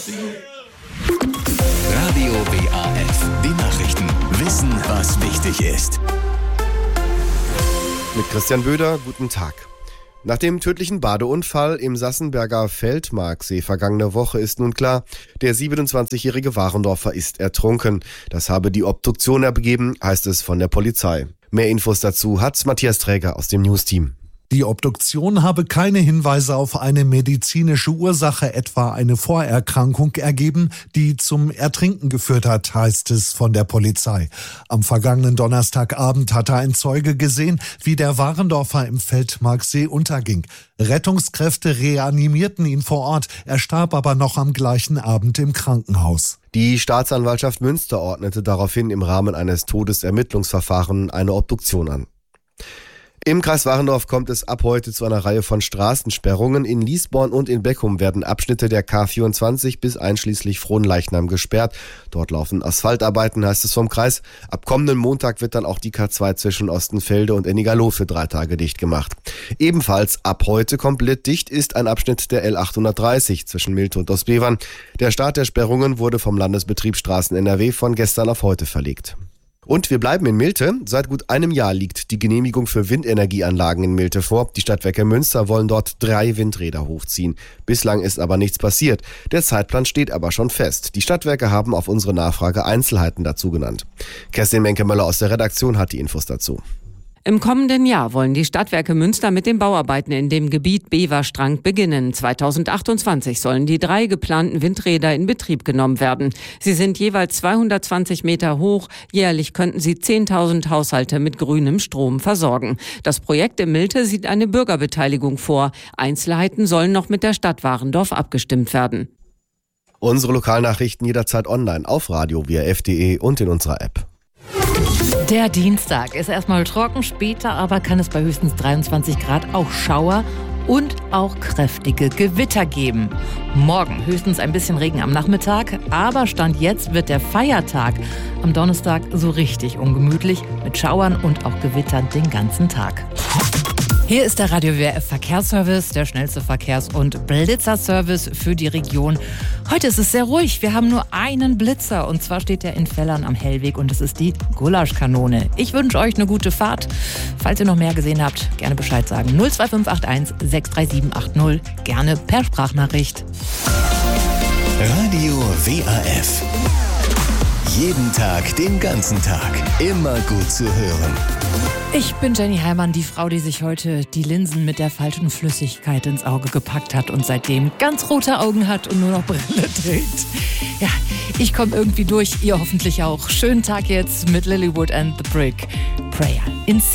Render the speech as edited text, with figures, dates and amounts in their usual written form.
Radio WAF. Die Nachrichten. Wissen, was wichtig ist. Mit Christian Böder, guten Tag. Nach dem tödlichen Badeunfall im Sassenberger Feldmarksee vergangene Woche ist nun klar, der 27-jährige Warendorfer ist ertrunken. Das habe die Obduktion ergeben, heißt es von der Polizei. Mehr Infos dazu hat Matthias Träger aus dem News-Team. Die Obduktion habe keine Hinweise auf eine medizinische Ursache, etwa eine Vorerkrankung, ergeben, die zum Ertrinken geführt hat, heißt es von der Polizei. Am vergangenen Donnerstagabend hatte ein Zeuge gesehen, wie der Warendorfer im Feldmarksee unterging. Rettungskräfte reanimierten ihn vor Ort, er starb aber noch am gleichen Abend im Krankenhaus. Die Staatsanwaltschaft Münster ordnete daraufhin im Rahmen eines Todesermittlungsverfahrens eine Obduktion an. Im Kreis Warendorf kommt es ab heute zu einer Reihe von Straßensperrungen. In Liesborn und in Beckum werden Abschnitte der K24 bis einschließlich Frohnleichnam gesperrt. Dort laufen Asphaltarbeiten, heißt es vom Kreis. Ab kommenden Montag wird dann auch die K2 zwischen Ostenfelde und Ennigerloh für 3 Tage dicht gemacht. Ebenfalls ab heute komplett dicht ist ein Abschnitt der L830 zwischen Milte und Ostbevern. Der Start der Sperrungen wurde vom Landesbetrieb Straßen NRW von gestern auf heute verlegt. Und wir bleiben in Milte. Seit gut einem Jahr liegt die Genehmigung für Windenergieanlagen in Milte vor. Die Stadtwerke Münster wollen dort 3 Windräder hochziehen. Bislang ist aber nichts passiert. Der Zeitplan steht aber schon fest. Die Stadtwerke haben auf unsere Nachfrage Einzelheiten dazu genannt. Kerstin Menke-Möller aus der Redaktion hat die Infos dazu. Im kommenden Jahr wollen die Stadtwerke Münster mit den Bauarbeiten in dem Gebiet Beverstrang beginnen. 2028 sollen die 3 geplanten Windräder in Betrieb genommen werden. Sie sind jeweils 220 Meter hoch. Jährlich könnten sie 10.000 Haushalte mit grünem Strom versorgen. Das Projekt in Milte sieht eine Bürgerbeteiligung vor. Einzelheiten sollen noch mit der Stadt Warendorf abgestimmt werden. Unsere Lokalnachrichten jederzeit online auf radio.waf.de und in unserer App. Der Dienstag ist erstmal trocken, später aber kann es bei höchstens 23 Grad auch Schauer und auch kräftige Gewitter geben. Morgen höchstens ein bisschen Regen am Nachmittag, aber Stand jetzt wird der Feiertag am Donnerstag so richtig ungemütlich mit Schauern und auch Gewittern den ganzen Tag. Hier ist der Radio WRF Verkehrsservice, der schnellste Verkehrs- und Blitzerservice für die Region. Heute ist es sehr ruhig. Wir haben nur einen Blitzer und zwar steht der in Fellern am Hellweg und es ist die Gulaschkanone. Ich wünsche euch eine gute Fahrt. Falls ihr noch mehr gesehen habt, gerne Bescheid sagen. 02581 63780, gerne per Sprachnachricht. Radio WAF. Jeden Tag, den ganzen Tag. Immer gut zu hören. Ich bin Jenny Heimann, die Frau, die sich heute die Linsen mit der falschen Flüssigkeit ins Auge gepackt hat und seitdem ganz rote Augen hat und nur noch Brille trägt. Ja, ich komme irgendwie durch, ihr hoffentlich auch. Schönen Tag jetzt mit Lilywood and the Brick. Prayer in